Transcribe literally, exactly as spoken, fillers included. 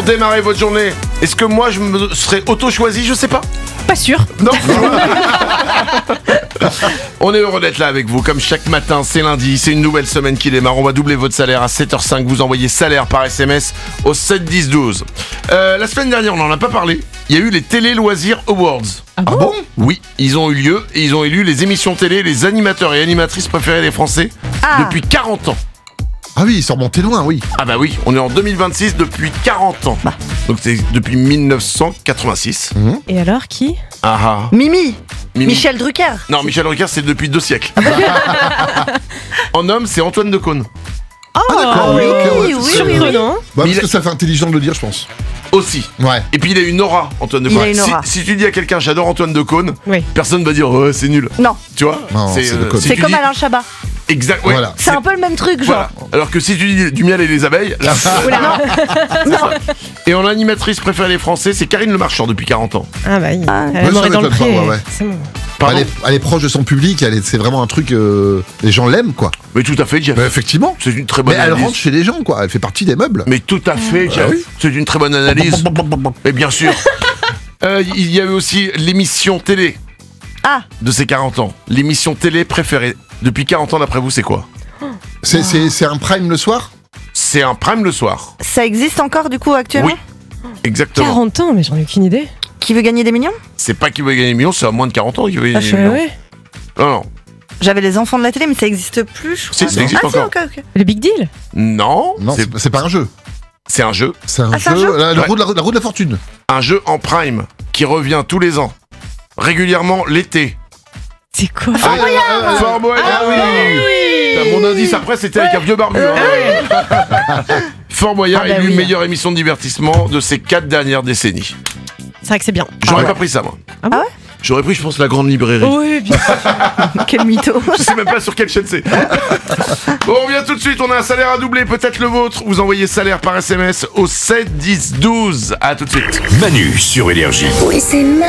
pour démarrer votre journée. Est-ce que moi je me serais auto-choisi? Je sais pas. Pas sûr. Non. On est heureux d'être là avec vous. Comme chaque matin, c'est lundi, c'est une nouvelle semaine qui démarre. On va doubler votre salaire à sept heures cinq. Vous envoyez salaire par S M S au sept dix douze. Euh, la semaine dernière, on n'en a pas parlé. Il y a eu les Télé Loisirs Awards. Ah bon, Ah bon? Oui, ils ont eu lieu et ils ont élu les émissions télé, les animateurs et animatrices préférés des Français Ah. depuis quarante ans. Ah oui, ils sont remontés loin, oui. Ah bah oui, on est en deux mille vingt-six depuis quarante ans. Bah. Donc c'est depuis mille neuf cent quatre-vingt-six. Et alors, qui? Ah ah. Mimi. Mimi. Michel Drucker. Non, Michel Drucker, c'est depuis deux siècles. En homme, c'est Antoine Decaune. Oh, d'accord, oui, ok, ouais, oui, c'est oui, ça. oui, oui. surprenant. Bah, Mais parce il- que ça fait intelligent de le dire, je pense. Aussi. Ouais. Et puis il a une aura, Antoine Il a Decaune. une aura. Si, si tu dis à quelqu'un j'adore Antoine Decaune, Oui. personne va dire ouais, c'est nul. Non, Tu vois? Non, c'est Decaune. si c'est tu comme dis- Alain Chabat. Exact. Ouais. Voilà. C'est un peu le même truc, genre. Voilà. Alors que si tu dis du miel et des abeilles, là. Non. Et en animatrice préférée des Français, c'est Karine Le Marchand depuis quarante ans. Ah bah, il... Ah. elle Ouais, m'aurait ça dans le m'étonne pré. pas, ouais, ouais. C'est bon. Pardon. Elle est, elle est proche de son public, elle est- c'est vraiment un truc. euh, les gens l'aiment, quoi. Mais tout à fait, Jeff. Bah, effectivement. C'est une très bonne Mais elle analyse. rentre chez les gens, quoi. Elle fait partie des meubles. Mais tout à fait, Jeff. oui. C'est une très bonne analyse. Mais bien sûr. Euh, il y avait aussi l'émission télé Ah, de ses quarante ans. L'émission télé préférée depuis quarante ans, d'après vous, c'est quoi? C'est, c'est, c'est un prime le soir? C'est un prime le soir. ça existe encore du coup actuellement? Oui. Exactement. quarante ans, mais j'en ai aucune idée. Qui veut gagner des millions? C'est pas qui veut gagner des millions, c'est à moins de quarante ans qui veut Ah, gagner je des millions. ouais. Non, non. J'avais les enfants de la télé, mais ça existe plus, je Si, crois. ça existe ah, encore. Si, ok, ok. Le Big Deal. Non, Non, c'est, c'est, c'est pas un jeu. c'est un jeu. C'est un Ah, c'est un jeu. jeu la, la Ouais. roue de la, la roue de la fortune. Un jeu en prime qui revient tous les ans. Régulièrement l'été. C'est quoi? Ah, euh, euh, Fort Boyard. Ah oui. Putain, mon indice après c'était avec un vieux barbu. hein. Fort Boyard Ah bah élu oui. meilleure émission de divertissement de ces quatre dernières décennies. C'est vrai que c'est bien. J'aurais Ah ouais. pas pris ça moi. Ah bon? J'aurais pris je pense la grande librairie. Oui, bien sûr. Quel mytho. Je sais même pas sur quelle chaîne c'est. Bon, on revient tout de suite, on a un salaire à doubler, peut-être le vôtre. Vous envoyez salaire par S M S au sept dix douze. À tout de suite. Manu sur Énergie. Oui, c'est Manu.